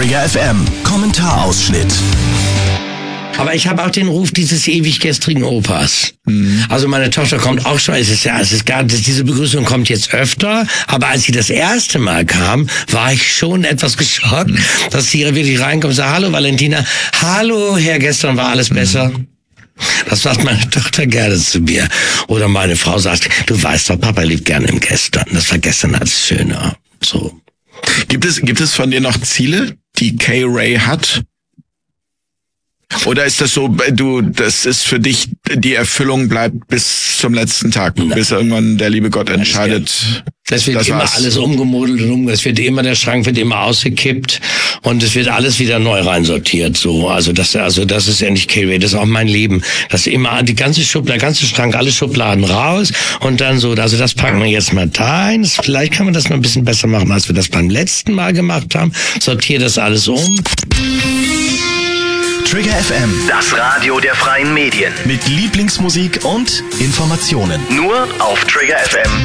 Trigger FM Kommentarausschnitt. Aber ich habe auch den Ruf dieses ewig gestrigen Opas. Also meine Tochter kommt auch schon, diese Begrüßung kommt jetzt öfter, aber als sie das erste Mal kam, war ich schon etwas geschockt, dass sie wirklich reinkommt und sagt, hallo Valentina, hallo Herr, gestern war alles besser. Das sagt meine Tochter gerne zu mir. Oder meine Frau sagt, du weißt doch, Papa lebt gerne im Gestern. Das war gestern als schöner. So. Gibt es von dir noch Ziele, die K-Ray hat? Oder ist das so, das ist für dich, die Erfüllung bleibt bis zum letzten Tag, bis irgendwann der liebe Gott entscheidet? Es wird immer alles umgemodelt und der Schrank wird immer ausgekippt und es wird alles wieder neu reinsortiert, so. Also das ist ja nicht K-Ray, das ist auch mein Leben. Das ist immer die ganze Schrank, alle Schubladen raus und dann so, also das packen wir jetzt mal da ein. Vielleicht kann man das noch ein bisschen besser machen, als wir das beim letzten Mal gemacht haben. Sortiere das alles um. Trigger FM, Das Radio der freien Medien. mit Lieblingsmusik und Informationen. Nur auf Trigger FM.